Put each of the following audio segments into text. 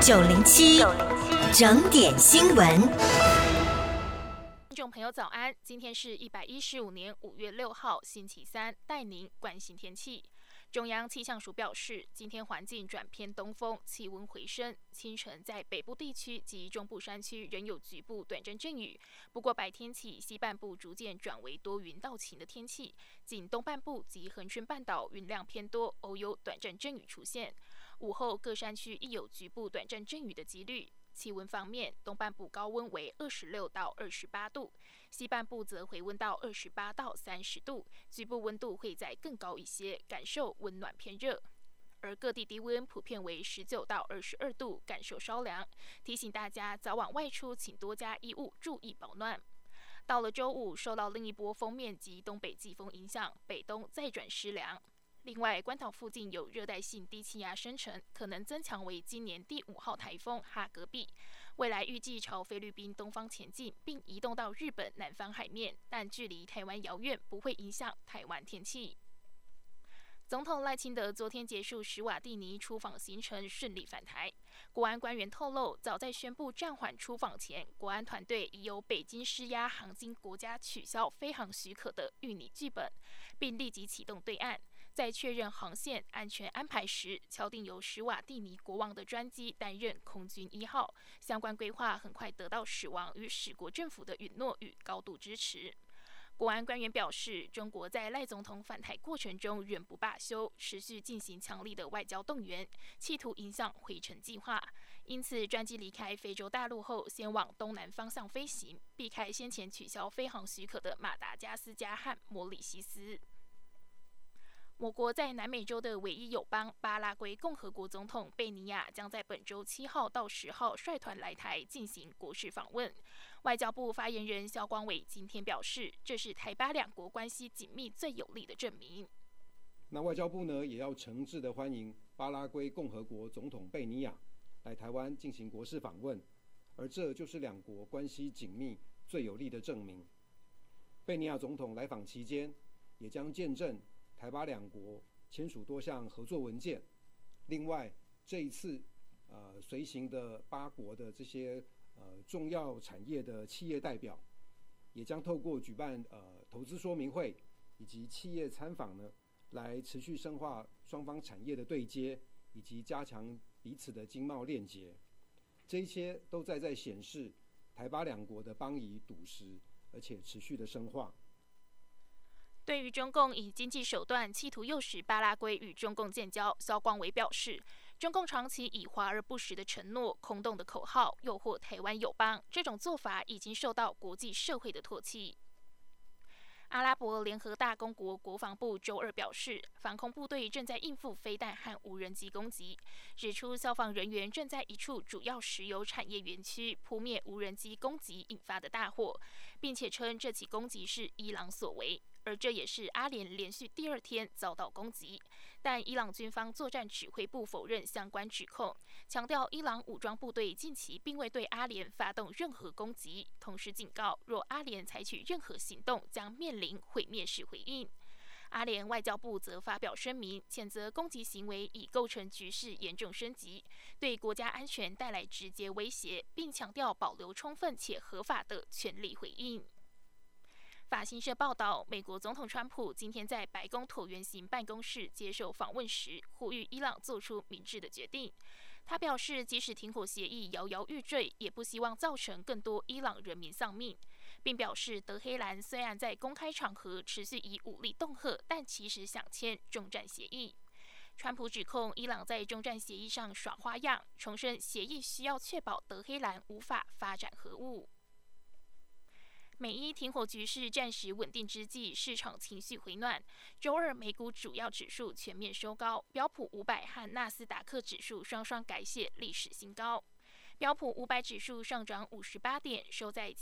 907整点新闻。 听众朋友早安，今天是115年5月6号星期三，带您关心天气。中央气象署表示，今天环境转偏东风，气温回升。清晨在北部地区及中部山区仍有局部短暂阵雨，不过白天起西半部逐渐转为多云到晴的天气，仅东半部及恒春半岛云量偏多，偶有短暂阵雨出现。午后各山区亦有局部短暂阵雨的几率。气温方面，东半部高温为26到28度，西半部则回温到28到30度，局部温度会再更高一些，感受温暖偏热。而各地低温普遍为19到22度，感受稍凉。提醒大家早晚外出请多加衣物，注意保暖。到了周五，受到另一波锋面及东北季风影响，北东再转湿凉。另外，关岛附近有热带性低气压生成，可能增强为今年第5号台风哈格比。未来预计朝菲律宾东方前进，并移动到日本南方海面，但距离台湾遥远，不会影响台湾天气。总统赖清德昨天结束史瓦蒂尼出访行程，顺利返台。国安官员透露，早在宣布暂缓出访前，国安团队已由北京施压航经国家取消飞航许可的预拟剧本，并立即启动对岸。在确认航线安全安排时，敲定由史瓦蒂尼国王的专机担任空军1号。相关规划很快得到史王与史国政府的允诺与高度支持。国安官员表示，中国在赖总统返台过程中仍不罢休，持续进行强力的外交动员，企图影响回程计划。因此，专机离开非洲大陆后，先往东南方向飞行，避开先前取消飞航许可的马达加斯加和摩里西斯。我国在南美洲的唯一友邦巴拉圭共和国总统贝尼亚将在本周7号到10号率团来台进行国事访问。外交部发言人萧光伟今天表示，这是台巴两国关系紧密最有力的证明。 那外交部呢，也要诚挚的欢迎巴拉圭共和国总统贝尼亚来台湾进行国事访问，而这就是两国关系紧密最有力的证明。贝尼亚总统来访期间，也将见证台巴两国签署多项合作文件。另外，这一次随行的8国的这些重要产业的企业代表，也将透过举办投资说明会以及企业参访呢，来持续深化双方产业的对接，以及加强彼此的经贸链结。这一些都在显示台巴两国的邦谊笃实，而且持续的深化。 对于中共以经济手段企图诱使巴拉圭与中共建交，萧光伟表示，中共长期以华而不实的承诺、空洞的口号诱惑台湾友邦，这种做法已经受到国际社会的唾弃。阿拉伯联合大公国国防部周二表示，防空部队正在应付飞弹和无人机攻击，指出消防人员正在一处主要石油产业园区扑灭无人机攻击引发的大火，并且称这起攻击是伊朗所为。而这也是阿联连续第2天遭到攻击，但伊朗军方作战指挥部否认相关指控，强调伊朗武装部队近期并未对阿联发动任何攻击，同时警告若阿联采取任何行动，将面临毁灭式回应。阿联外交部则发表声明，谴责攻击行为已构成局势严重升级，对国家安全带来直接威胁，并强调保留充分且合法的权利回应。法新社报道，美国总统川普今天在白宫椭圆形办公室接受访问时，呼吁伊朗做出明智的决定。他表示，即使停火协议摇摇欲坠，也不希望造成更多伊朗人民丧命，并表示德黑兰虽然在公开场合持续以武力恫吓，但其实想签终战协议。川普指控伊朗在终战协议上耍花样，重申协议需要确保德黑兰无法发展核武。美伊停火局势暂时稳定之际，市场情绪回暖。周二，美股主要指数全面收高，标普500和纳斯达克指数双双改写历史新高。标普500指数上涨58点，收在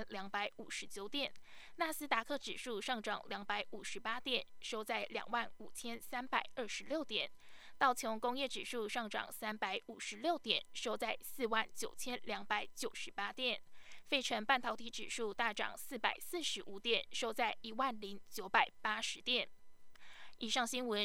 7259点；纳斯达克指数上涨258点，收在25326点；道琼工业指数上涨356点，收在49298点。费城半导体指数大涨445点，收在10980点。以上新闻